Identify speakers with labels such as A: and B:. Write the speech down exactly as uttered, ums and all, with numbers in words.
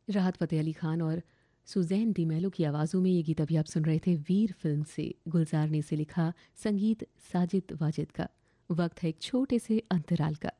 A: राहत फ़तेह अली खान और Suzanne D मेलो की आवाज़ों में ये गीत अभी आप सुन रहे थे वीर फिल्म से। गुलजार ने इसे लिखा, संगीत साजिद वाजिद का। वक्त है एक छोटे से अंतराल का।